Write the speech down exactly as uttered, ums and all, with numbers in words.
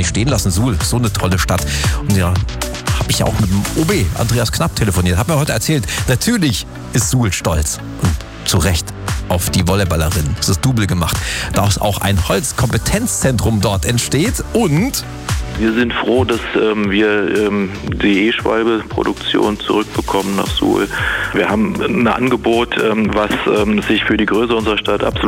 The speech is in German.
nicht stehen lassen. Suhl, so eine tolle Stadt. Und ja, habe ich ja auch mit dem O B, Andreas Knapp, telefoniert. Hat mir heute erzählt, natürlich ist Suhl stolz. Und zu Recht auf die Volleyballerin. Das ist Double gemacht. Dass auch ein Holzkompetenzzentrum dort entsteht und wir sind froh, dass ähm, wir ähm, die E-Schwalbe-Produktion zurückbekommen nach Suhl. Wir haben ein Angebot, ähm, was ähm, sich für die Größe unserer Stadt absolut